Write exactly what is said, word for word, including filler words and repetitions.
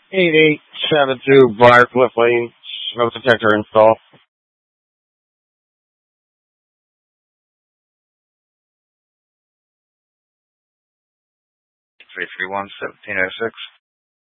eight eight seven two Briarcliff Lane, smoke detector install. three three one, one seven oh six.